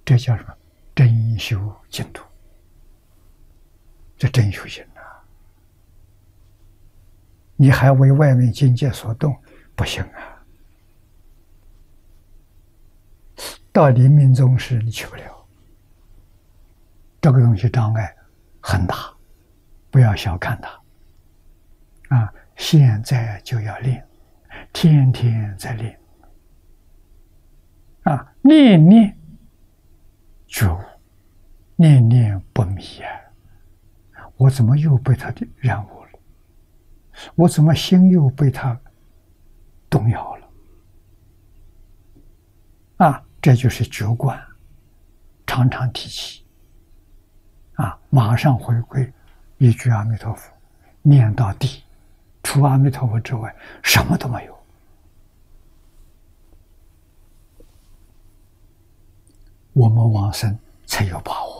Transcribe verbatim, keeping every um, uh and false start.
这叫什么？真修净土。这真修行啊！你还为外面境界所动，不行啊！到临命终时，你去不了。这个东西障碍很大，不要小看它。啊，现在就要练，天天在练。啊，念念觉悟，念念不迷啊！我怎么又被他的染污了？我怎么心又被他动摇了？啊，这就是觉观，常常提起。啊，马上回归一句阿弥陀佛，念到底，除阿弥陀佛之外，什么都没有。我们往生才有把握。